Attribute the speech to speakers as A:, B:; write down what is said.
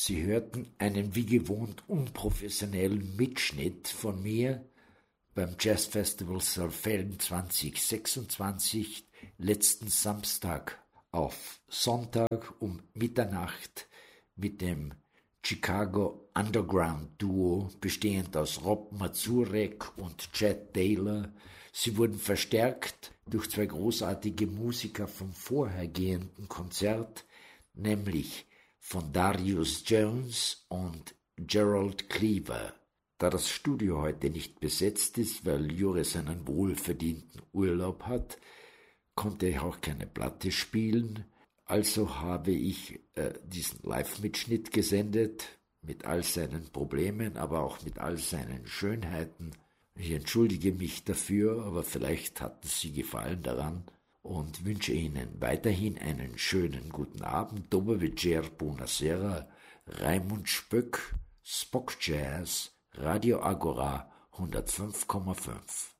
A: Sie hörten einen wie gewohnt unprofessionellen Mitschnitt von mir beim Jazzfestival Saalfelden 2026 letzten Samstag auf Sonntag um Mitternacht mit dem Chicago Underground Duo, bestehend aus Rob Mazurek und Chad Taylor. Sie wurden verstärkt durch zwei großartige Musiker vom vorhergehenden Konzert, nämlich von Darius Jones und Gerald Cleaver. Da das Studio heute nicht besetzt ist, weil Juris einen wohlverdienten Urlaub hat, konnte ich auch keine Platte spielen. Also habe ich diesen Live-Mitschnitt gesendet, mit all seinen Problemen, aber auch mit all seinen Schönheiten. Ich entschuldige mich dafür, aber vielleicht hatten Sie Gefallen daran und wünsche Ihnen weiterhin einen schönen guten Abend. Dober večer, buonasera, Raimund Spöck, Spock Jazz, Radio Agora 105,5.